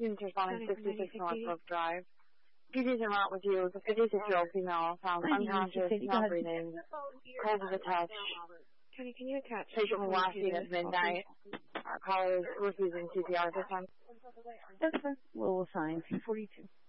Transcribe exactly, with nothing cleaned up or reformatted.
Students responding sixty-six North Brook Drive. P Ds en route with you. The fifty-six-year-old female found unconscious, not breathing, cold to the touch. Kenny, can you attach? Patient was last seen at midnight. Our caller is refusing C P R at this time. That's fine. We'll assign two forty-two.